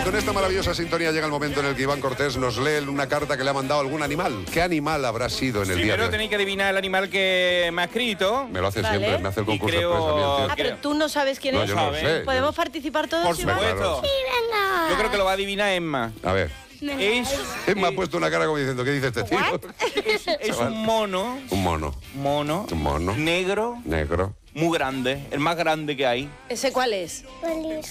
con esta maravillosa sintonía llega el momento en el que Iván Cortés nos lee una carta que le ha mandado algún animal. ¿Qué animal habrá sido en el día de Primero hoy? tenéis que adivinar el animal que me ha escrito. Me lo hace Vale. siempre, me hace el Y concurso creo- express a mí, el tío. Ah, pero tú no sabes quién No, es. yo no lo ¿sabes? sé. ¿Podemos participar todos? Por Iván? supuesto. Venga. Yo creo que lo va a adivinar Emma. A ver, me ha puesto una cara como diciendo, ¿qué dice este tío? Es un mono, Un mono, un mono, negro, negro. muy grande, el más grande que hay. ¿Ese cuál es?